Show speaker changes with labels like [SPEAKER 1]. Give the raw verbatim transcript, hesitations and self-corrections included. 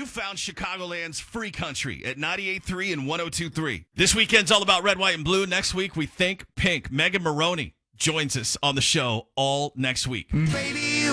[SPEAKER 1] You found Chicagoland's free country at ninety-eight point three and one oh two point three. This weekend's all about red, white, and blue. Next week, we think pink. Megan Maroney joins us on the show all next week.
[SPEAKER 2] Baby,